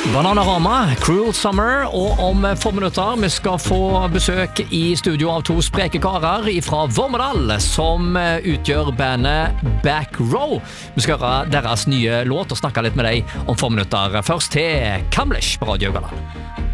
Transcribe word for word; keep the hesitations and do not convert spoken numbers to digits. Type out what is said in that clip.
Bananarama, Cruel Summer, og om få minutter vi skal få besøk i studio av to spreke karer fra Vormedal, som utgjør bandet Back Row. Vi skal høre deres nye låt og snakke litt med deg om få minutter. Først til Kamlesh på Radio Galand.